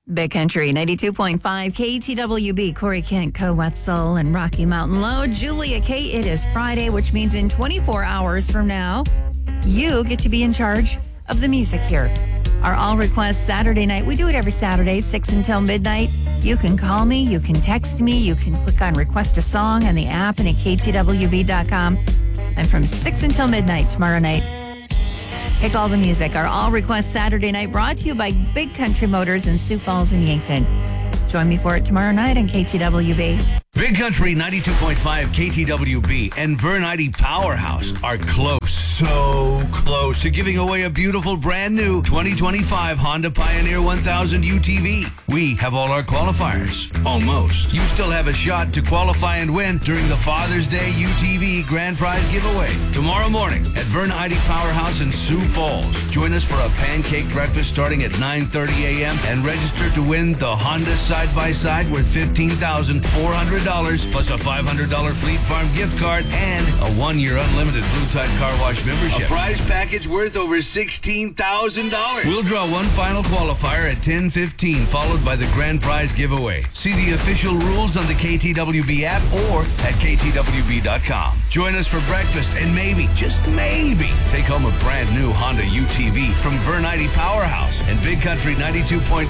Big Country 92.5 KTWB, Corey Kent, Co Wetzel, and Rocky Mountain Low. Julia K. It is Friday, which means in 24 hours from now, you get to be in charge of the music here. Our All Request Saturday night. We do it every Saturday, 6 until midnight. You can call me, you can text me, you can click on Request a Song on the app and at ktwb.com. And from 6 until midnight tomorrow night, pick all the music. Our All Request Saturday night brought to you by Big Country Motors in Sioux Falls and Yankton. Join me for it tomorrow night on KTWB. Big Country 92.5 KTWB and Vernite Powerhouse are close, so close to giving away a beautiful brand new 2025 Honda Pioneer 1000 UTV. We have all our qualifiers. Almost. You still have a shot to qualify and win during the Father's Day UTV Grand Prize giveaway tomorrow morning at Vernite Powerhouse in Sioux Falls. Join us for a pancake breakfast starting at 9:30 a.m. and register to win the Honda side-by-side worth $15,400 plus a $500 Fleet Farm gift card and a 1-year unlimited Blue Tide Car Wash membership. A prize package worth over $16,000. We'll draw one final qualifier at 10:15, followed by the grand prize giveaway. See the official rules on the KTWB app or at ktwb.com. Join us for breakfast and maybe, just maybe, take home a brand new Honda UTV from Vernite Powerhouse and Big Country 92.5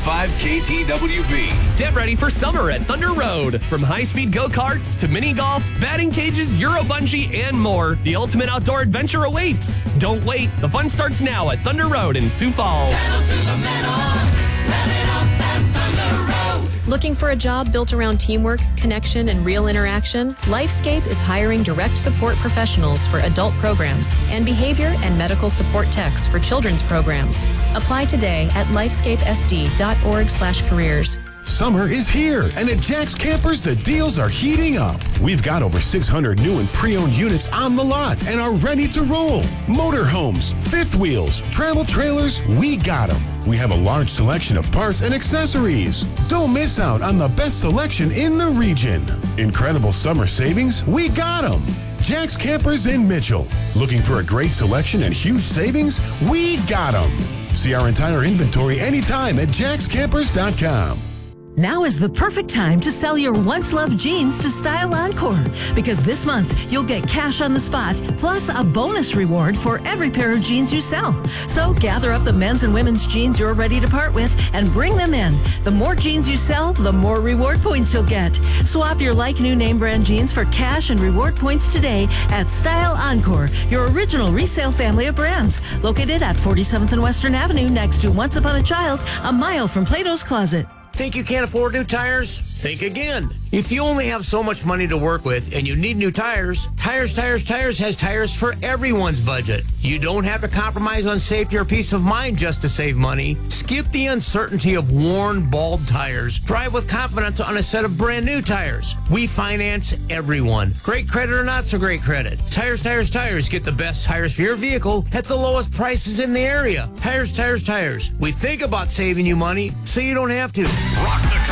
KTWB. Get ready for summer at Thunder Road. From high-speed go-karts to mini golf, batting cages, Euro bungee, and more, the ultimate outdoor adventure awaits. Don't wait. The fun starts now at Thunder Road in Sioux Falls. Pedal to the metal, rev it up at Thunder Road. Looking for a job built around teamwork, connection, and real interaction? LifeScape is hiring direct support professionals for adult programs and behavior and medical support techs for children's programs. Apply today at lifescapesd.org/careers. Summer is here, and at Jack's Campers, the deals are heating up. We've got over 600 new and pre-owned units on the lot and are ready to roll. Motorhomes, fifth wheels, travel trailers, we got them. We have a large selection of parts and accessories. Don't miss out on the best selection in the region. Incredible summer savings, we got them. Jack's Campers in Mitchell. Looking for a great selection and huge savings? We got them. See our entire inventory anytime at jackscampers.com. Now is the perfect time to sell your once-loved jeans to Style Encore, because this month you'll get cash on the spot plus a bonus reward for every pair of jeans you sell. So gather up the men's and women's jeans you're ready to part with and bring them in. The more jeans you sell, the more reward points you'll get. Swap your like-new name brand jeans for cash and reward points today at Style Encore, your original resale family of brands. Located at 47th and Western Avenue next to Once Upon a Child, a mile from Plato's Closet. Think you can't afford new tires? Think again. If you only have so much money to work with and you need new tires, Tires has tires for everyone's budget. You don't have to compromise on safety or peace of mind just to save money. Skip the uncertainty of worn, bald tires. Drive with confidence on a set of brand new tires. We finance everyone. Great credit or not so great credit. Tires. Get the best tires for your vehicle at the lowest prices in the area. Tires. We think about saving you money so you don't have to. Rock the